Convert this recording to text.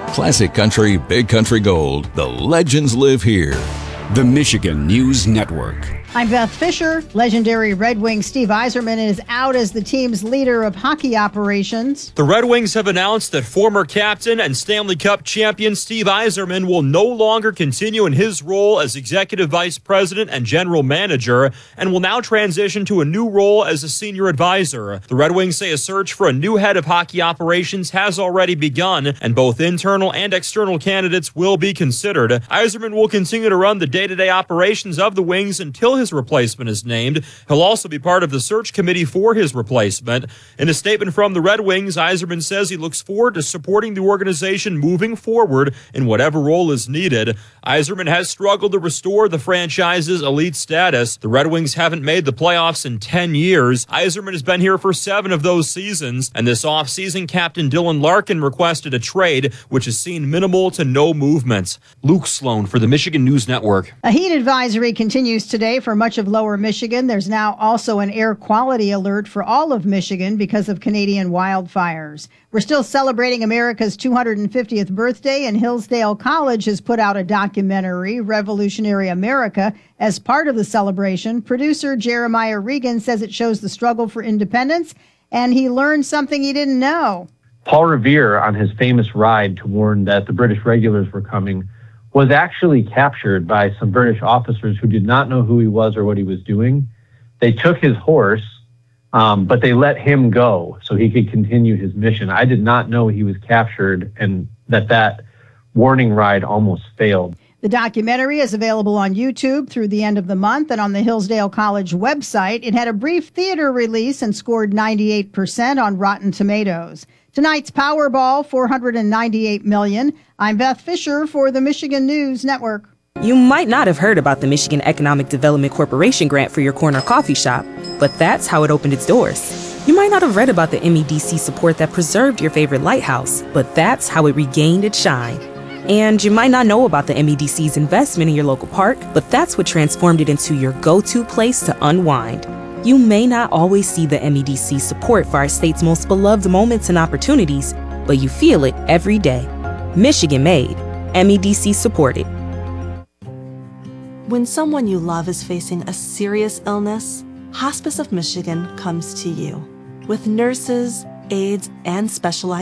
Classic country, big country gold. The legends live here. The Michigan News Network. I'm Beth Fisher. Legendary Red Wing Steve Yzerman is out as the team's leader of hockey operations. The Red Wings have announced that former captain and Stanley Cup champion Steve Yzerman will no longer continue in his role as executive vice president and general manager and will now transition to a new role as a senior advisor. The Red Wings say a search for a new head of hockey operations has already begun, and both internal and external candidates will be considered. Yzerman will continue to run the day-to-day operations of the Wings until his replacement is named. He'll also be part of the search committee for his replacement. In a statement from the Red Wings, Yzerman says he looks forward to supporting the organization moving forward in whatever role is needed. Yzerman has struggled to restore the franchise's elite status. The Red Wings haven't made the playoffs in 10 years. Yzerman has been here for 7 of those seasons, and this offseason, Captain Dylan Larkin requested a trade, which has seen minimal to no movement. Luke Sloan for the Michigan News Network. A heat advisory continues today for much of lower Michigan. There's now also an air quality alert for all of Michigan because of Canadian wildfires. We're still celebrating America's 250th birthday, and Hillsdale College has put out a documentary, Revolutionary America, as part of the celebration. Producer Jeremiah Regan says it shows the struggle for independence, and he learned something he didn't know. Paul Revere, on his famous ride to warn that the British regulars were coming, was actually captured by some British officers who did not know who he was or what he was doing. They took his horse, but they let him go so he could continue his mission. I did not know he was captured and that warning ride almost failed. The documentary is available on YouTube through the end of the month and on the Hillsdale College website. It had a brief theater release and scored 98% on Rotten Tomatoes. Tonight's Powerball, $498 million. I'm Beth Fisher for the Michigan News Network. You might not have heard about the Michigan Economic Development Corporation grant for your corner coffee shop, but that's how it opened its doors. You might not have read about the MEDC support that preserved your favorite lighthouse, but that's how it regained its shine. And you might not know about the MEDC's investment in your local park, but that's what transformed it into your go-to place to unwind. You may not always see the MEDC support for our state's most beloved moments and opportunities, but you feel it every day. Michigan made, MEDC supported. When someone you love is facing a serious illness, Hospice of Michigan comes to you with nurses, aides, and specialized